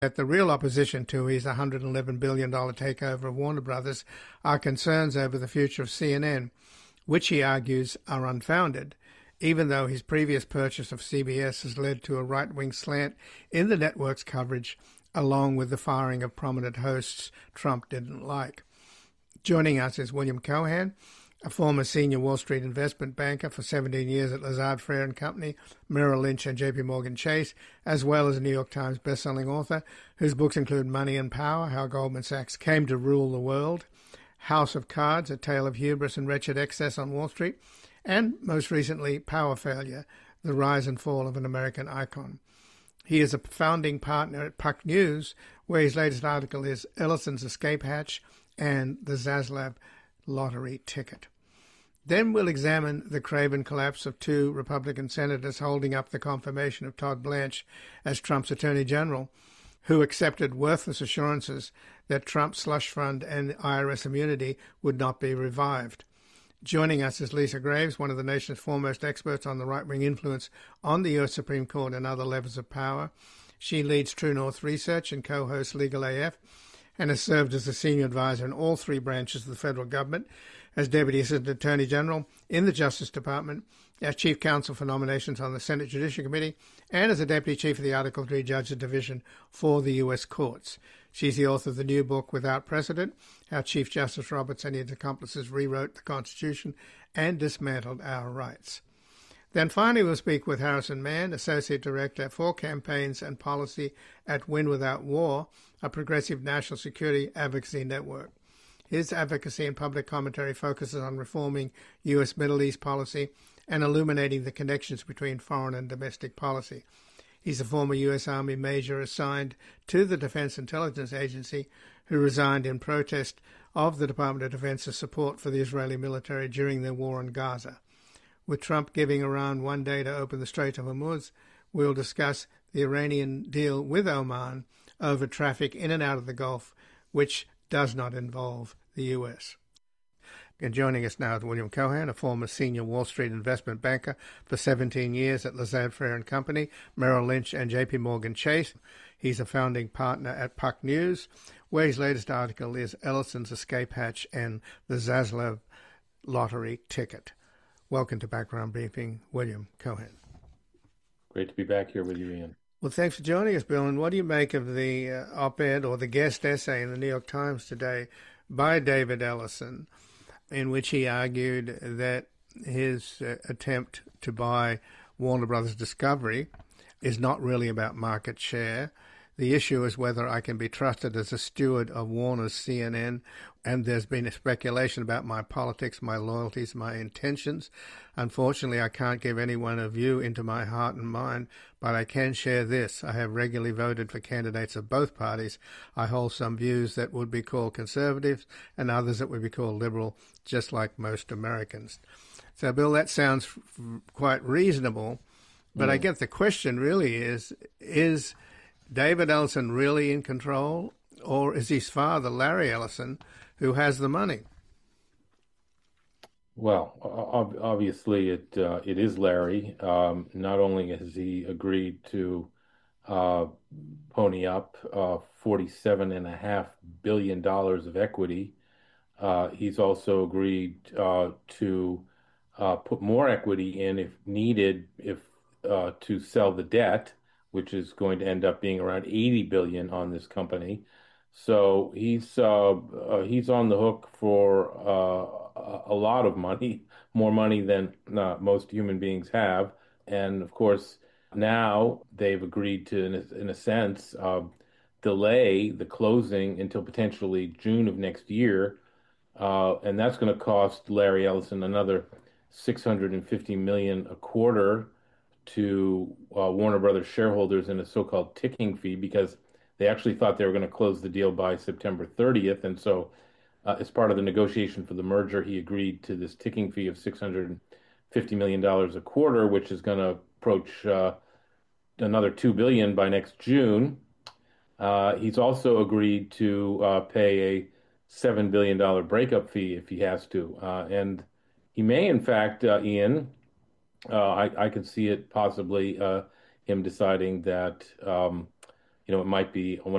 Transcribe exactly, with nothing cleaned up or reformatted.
That the real opposition to his one hundred eleven billion dollars takeover of Warner Brothers are concerns over the future of C N N, which he argues are unfounded, even though his previous purchase of C B S has led to a right-wing slant in the network's coverage, along with the firing of prominent hosts Trump didn't like. Joining us is William Cohan, a former senior Wall Street investment banker for seventeen years at Lazard Frères and Company, Merrill Lynch and J P Morgan Chase, as well as a New York Times bestselling author, whose books include Money and Power, How Goldman Sachs Came to Rule the World, House of Cards, A Tale of Hubris and Wretched Excess on Wall Street, and most recently, Power Failure, The Rise and Fall of an American Icon. He is a founding partner at Puck News, where his latest article is Ellison's Escape Hatch and the Zaslav Lottery Ticket. Then we'll examine the craven collapse of two Republican senators holding up the confirmation of Todd Blanche as Trump's Attorney General, who accepted worthless assurances that Trump's slush fund and I R S immunity would not be revived. Joining us is Lisa Graves, one of the nation's foremost experts on the right-wing influence on the U S Supreme Court and other levels of power. She leads True North Research and co-hosts Legal A F, and has served as a senior advisor in all three branches of the federal government, as Deputy Assistant Attorney General in the Justice Department, as Chief Counsel for Nominations on the Senate Judiciary Committee, and as a Deputy Chief of the Article three Judges Division for the U S Courts. She's the author of the new book, Without Precedent, How Chief Justice Roberts and his accomplices rewrote the Constitution and dismantled our rights. Then finally we'll speak with Harrison Mann, Associate Director for Campaigns and Policy at Win Without War, a progressive national security advocacy network. His advocacy and public commentary focuses on reforming U S Middle East policy and illuminating the connections between foreign and domestic policy. He's a former U S Army major assigned to the Defense Intelligence Agency who resigned in protest of the Department of Defense's support for the Israeli military during their war in Gaza. With Trump giving Iran one day to open the Strait of Hormuz, we'll discuss the Iranian deal with Oman over traffic in and out of the Gulf, which does not involve the U S. And joining us now is William Cohan, a former senior Wall Street investment banker for seventeen years at Lazard Frères and Company, Merrill Lynch and J P Morgan Chase. He's a founding partner at Puck News, where his latest article is Ellison's Escape Hatch and the Zaslav Lottery Ticket. Welcome to Background Briefing, William Cohan. Great to be back here with you, Ian. Well, thanks for joining us, Bill. And what do you make of the uh, op-ed or the guest essay in the New York Times today by David Ellison, in which he argued that his uh, attempt to buy Warner Brothers Discovery is not really about market share. The issue is whether I can be trusted as a steward of Warner's C N N, and there's been a speculation about my politics, my loyalties, my intentions. Unfortunately, I can't give anyone a view into my heart and mind, but I can share this. I have regularly voted for candidates of both parties. I hold some views that would be called conservative and others that would be called liberal, just like most Americans. So, Bill, that sounds quite reasonable, but mm. I guess the question really is, is David Ellison really in control, or is his father, Larry Ellison, who has the money? Well, ob- obviously it uh, it is Larry. Um, not only has he agreed to uh, pony up uh, forty-seven point five billion dollars of equity, uh, he's also agreed uh, to uh, put more equity in if needed, if uh, to sell the debt, which is going to end up being around eighty billion dollars on this company. So he's uh, uh, he's on the hook for uh, a lot of money, more money than uh, most human beings have. And of course, now they've agreed to, in a, in a sense, uh, delay the closing until potentially June of next year. Uh, and that's going to cost Larry Ellison another six hundred fifty million dollars a quarter to uh, Warner Brothers shareholders in a so-called ticking fee, because they actually thought they were going to close the deal by September thirtieth. And so uh, as part of the negotiation for the merger, he agreed to this ticking fee of six hundred fifty million dollars a quarter, which is going to approach uh, another two billion dollars by next June. Uh, he's also agreed to uh, pay a seven billion dollars breakup fee if he has to. Uh, and he may, in fact, uh, Ian, Uh, I, I could see it possibly uh, him deciding that, um, you know, it might be one